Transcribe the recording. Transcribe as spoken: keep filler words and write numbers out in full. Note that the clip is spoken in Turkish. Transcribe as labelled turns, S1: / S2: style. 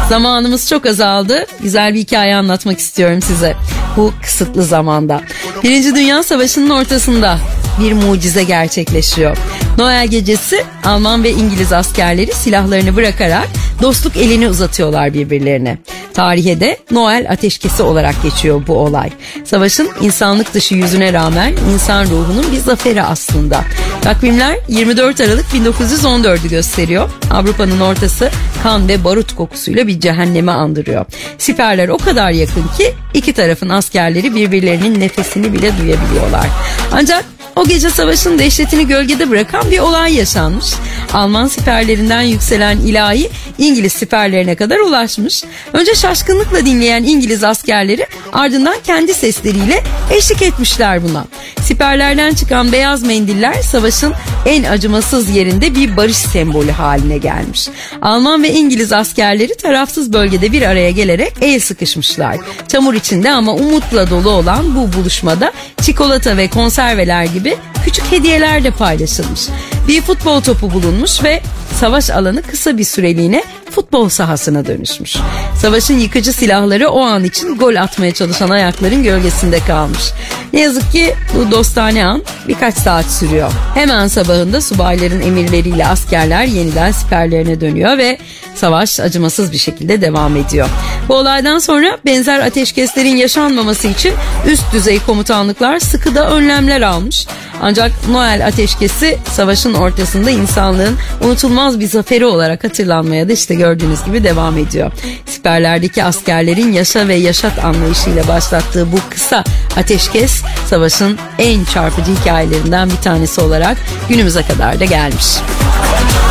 S1: Zamanımız çok azaldı. Güzel bir hikaye anlatmak istiyorum size. Bu kısıtlı zamanda. Birinci Dünya Savaşı'nın ortasında bir mucize gerçekleşiyor. Noel gecesi Alman ve İngiliz askerleri silahlarını bırakarak dostluk elini uzatıyorlar birbirlerine. Tarihe de Noel ateşkesi olarak geçiyor bu olay. Savaşın insanlık dışı yüzüne rağmen insan ruhunun bir zaferi aslında. Takvimler yirmi dört Aralık bin dokuz yüz on dördü gösteriyor. Avrupa'nın ortası kan ve barut kokusuyla bir cehenneme andırıyor. Siperler o kadar yakın ki iki tarafın askerleri birbirlerinin nefesini bile duyabiliyorlar. Ancak o gece savaşın dehşetini gölgede bırakan bir olay yaşanmış. Alman siperlerinden yükselen ilahi İngiliz siperlerine kadar ulaşmış. Önce şaşkınlıkla dinleyen İngiliz askerleri ardından kendi sesleriyle eşlik etmişler buna. Siperlerden çıkan beyaz mendiller savaşın en acımasız yerinde bir barış sembolü haline gelmiş. Alman ve İngiliz askerleri tarafsız bölgede bir araya gelerek el sıkışmışlar. Çamur içinde ama umutla dolu olan bu buluşmada çikolata ve konserveler gibi küçük hediyeler de paylaşılmış. Bir futbol topu bulunmuş ve savaş alanı kısa bir süreliğine futbol sahasına dönüşmüş. Savaşın yıkıcı silahları o an için gol atmaya çalışan ayakların gölgesinde kalmış. Ne yazık ki bu dostane an birkaç saat sürüyor. Hemen sabahında subayların emirleriyle askerler yeniden siperlerine dönüyor ve savaş acımasız bir şekilde devam ediyor. Bu olaydan sonra benzer ateşkeslerin yaşanmaması için üst düzey komutanlıklar sıkı da önlemler almış. Ancak Noel ateşkesi savaşın ortasında insanlığın unutulmaz bir zaferi olarak hatırlanmaya da işte gördüğünüz gibi devam ediyor. Siperlerdeki askerlerin yaşa ve yaşat anlayışıyla başlattığı bu kısa ateşkes savaşın en çarpıcı hikayelerinden bir tanesi olarak günümüze kadar da gelmiş.